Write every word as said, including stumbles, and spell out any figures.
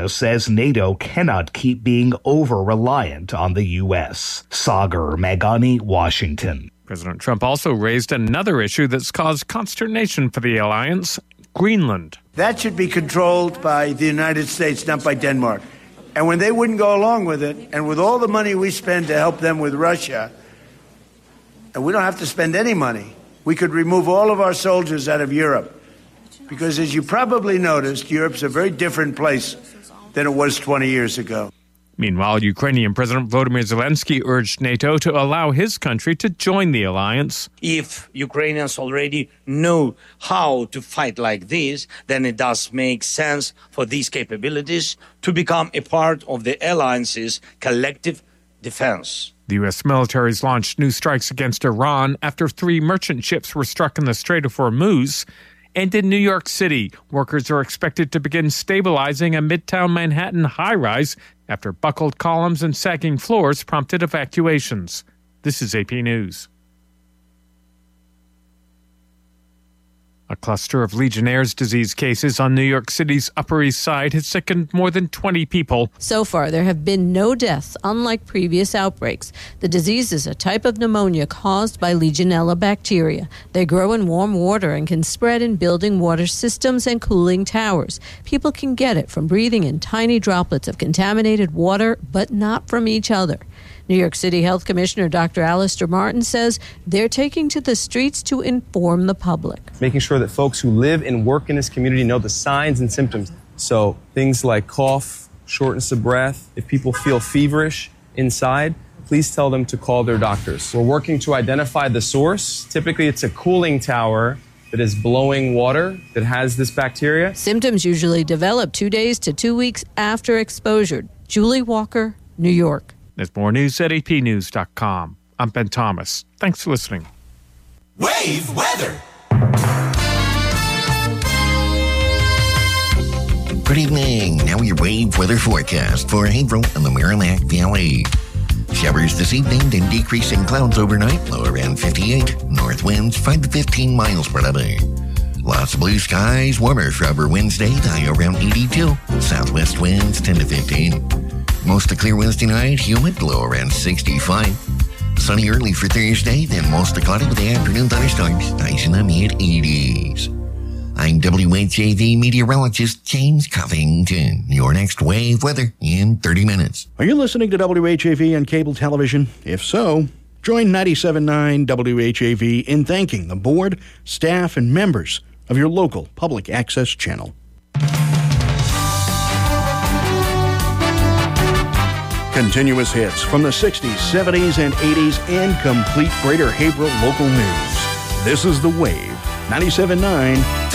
says NATO cannot keep being over-reliant on the U S. Sagar Meghani, Washington. President Trump also raised another issue that's caused consternation for the alliance, Greenland. That should be controlled by the United States, not by Denmark. And when they wouldn't go along with it, and with all the money we spend to help them with Russia, and we don't have to spend any money, we could remove all of our soldiers out of Europe. Because as you probably noticed, Europe's a very different place than it was twenty years ago. Meanwhile, Ukrainian President Volodymyr Zelensky urged NATO to allow his country to join the alliance. If Ukrainians already know how to fight like this, then it does make sense for these capabilities to become a part of the alliance's collective defense. The U S military's launched new strikes against Iran after three merchant ships were struck in the Strait of Hormuz. And in New York City, workers are expected to begin stabilizing a Midtown Manhattan high-rise after buckled columns and sagging floors prompted evacuations. This is A P News. A cluster of Legionnaire's disease cases on New York City's Upper East Side has sickened more than twenty people. So far, there have been no deaths, unlike previous outbreaks. The disease is a type of pneumonia caused by Legionella bacteria. They grow in warm water and can spread in building water systems and cooling towers. People can get it from breathing in tiny droplets of contaminated water, but not from each other. New York City Health Commissioner Doctor Alistair Martin says they're taking to the streets to inform the public. Making sure that folks who live and work in this community know the signs and symptoms. So things like cough, shortness of breath, if people feel feverish inside, please tell them to call their doctors. We're working to identify the source. Typically, it's a cooling tower that is blowing water that has this bacteria. Symptoms usually develop two days to two weeks after exposure. Julie Walker, New York. There's more news at A P news dot com. I'm Ben Thomas. Thanks for listening. Wave weather. Good evening. Now your wave weather forecast for Haverhill and the Merrimack Valley. Showers this evening, then decreasing clouds overnight, low around fifty-eight. North winds five to fifteen miles per hour. Lots of blue skies, warmer for over Wednesday, high around eighty-two. Southwest winds ten to fifteen. Mostly clear Wednesday night, humid, low around sixty-five. Sunny early for Thursday, then mostly cloudy with the afternoon thunderstorms, highs in the mid-eighties. I'm W H A V meteorologist James Covington. Your next wave weather in thirty minutes. Are you listening to W H A V on cable television? If so, join ninety-seven point nine W H A V in thanking the board, staff, and members of your local public access channel. Continuous hits from the sixties, seventies, and eighties and complete Greater Haverhill local news. This is The Wave, ninety-seven point nine